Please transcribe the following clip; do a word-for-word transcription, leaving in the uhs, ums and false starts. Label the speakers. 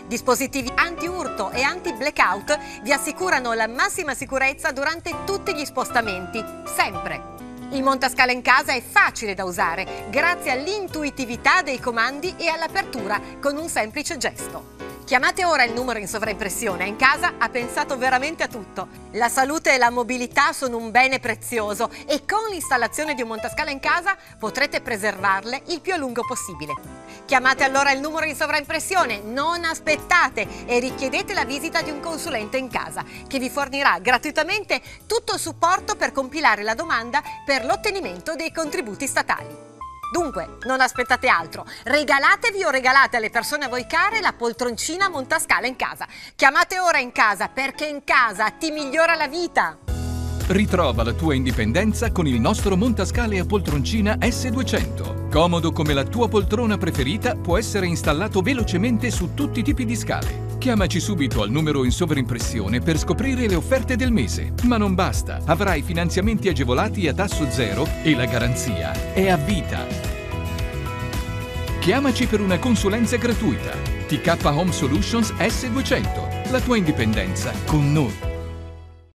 Speaker 1: Dispositivi anti-urto e anti-blackout vi assicurano la massima sicurezza durante tutti gli spostamenti, sempre. Il montascale in casa è facile da usare, grazie all'intuitività dei comandi e all'apertura con un semplice gesto. Chiamate ora il numero in sovraimpressione, in casa ha pensato veramente a tutto. La salute e la mobilità sono un bene prezioso e con l'installazione di un montascale in casa potrete preservarle il più a lungo possibile. Chiamate allora il numero in sovraimpressione, non aspettate e richiedete la visita di un consulente in casa che vi fornirà gratuitamente tutto il supporto per compilare la domanda per l'ottenimento dei contributi statali. Dunque, non aspettate altro, regalatevi o regalate alle persone a voi care la poltroncina montascale in casa. Chiamate ora in casa perché in casa ti migliora la vita.
Speaker 2: Ritrova la tua indipendenza con il nostro montascale a poltroncina S duecento. Comodo come la tua poltrona preferita, può essere installato velocemente su tutti i tipi di scale. Chiamaci subito al numero in sovraimpressione per scoprire le offerte del mese. Ma non basta, avrai finanziamenti agevolati a tasso zero e la garanzia è a vita. Chiamaci per una consulenza gratuita. T K Home Solutions S duecento. La tua indipendenza con noi.